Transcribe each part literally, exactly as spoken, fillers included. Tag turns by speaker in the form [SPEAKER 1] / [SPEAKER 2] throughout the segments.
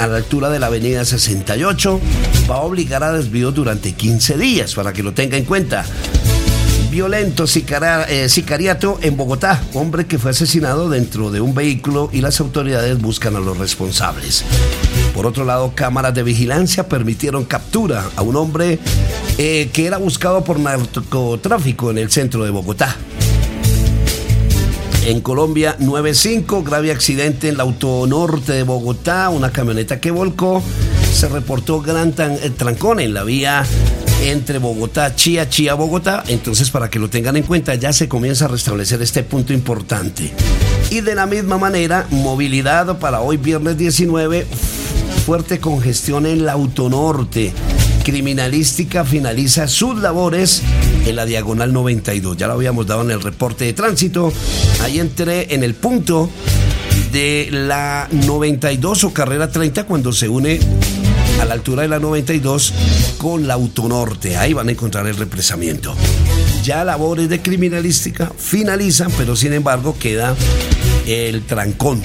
[SPEAKER 1] a la altura de la avenida sesenta y ocho. Va a obligar a desvíos durante quince días, para que lo tenga en cuenta. Violento sicara, eh, sicariato en Bogotá. Hombre que fue asesinado dentro de un vehículo y las autoridades buscan a los responsables. Por otro lado, cámaras de vigilancia permitieron captura a un hombre eh, que era buscado por narcotráfico en el centro de Bogotá. En Colombia, nueve cinco, grave accidente en la autonorte de Bogotá, una camioneta que volcó. Se reportó gran tan, eh, trancón en la vía entre Bogotá, Chía, Chía, Bogotá. Entonces, para que lo tengan en cuenta, ya se comienza a restablecer este punto importante. Y de la misma manera, movilidad para hoy viernes diecinueve, fuerte congestión en la autonorte. Criminalística finaliza sus labores en la diagonal noventa y dos. Ya lo habíamos dado en el reporte de tránsito. Ahí entré en el punto de la noventa y dos o carrera treinta, cuando se une a la altura de la noventa y dos con la autonorte. Ahí van a encontrar el represamiento. Ya labores de criminalística finalizan, pero sin embargo queda el trancón.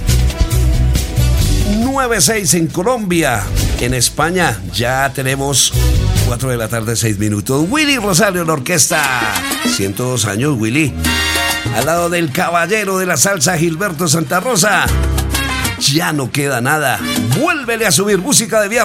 [SPEAKER 1] nueve seis en Colombia. En España ya tenemos cuatro de la tarde, seis minutos. Willy Rosario en la orquesta. ciento dos años, Willy. Al lado del caballero de la salsa, Gilberto Santa Rosa. Ya no queda nada. Vuélvele a subir música de viernes.